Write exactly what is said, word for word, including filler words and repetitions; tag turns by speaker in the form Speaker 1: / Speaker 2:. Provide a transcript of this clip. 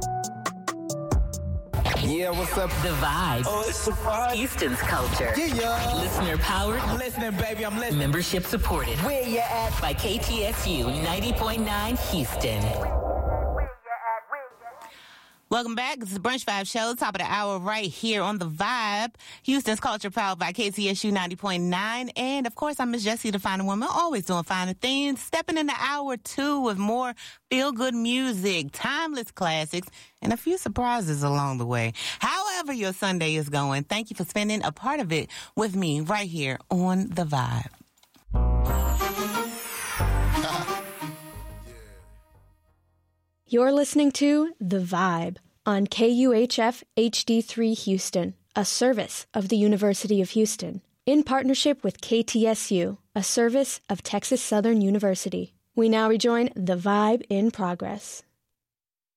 Speaker 1: Yeah, what's up?
Speaker 2: The Vibe.
Speaker 1: Oh, it's the vibe.
Speaker 2: Houston's culture.
Speaker 1: Yeah, yeah.
Speaker 2: Listener powered.
Speaker 1: I'm listening, baby. I'm listening.
Speaker 2: Membership supported.
Speaker 1: Where you at?
Speaker 2: By K T S U ninety point nine Houston. Welcome back. This is the Brunch Vibe Show, top of the hour right here on The Vibe. Houston's culture powered by K T S U ninety point nine. And, of course, I'm Miss Jessie, the finer woman, always doing finer things. Stepping into hour two with more feel-good music, timeless classics, and a few surprises along the way. However your Sunday is going, thank you for spending a part of it with me right here on The Vibe.
Speaker 3: You're listening to The Vibe on K U H F H D three Houston, a service of the University of Houston, in partnership with K T S U, a service of Texas Southern University. We now rejoin The Vibe in progress.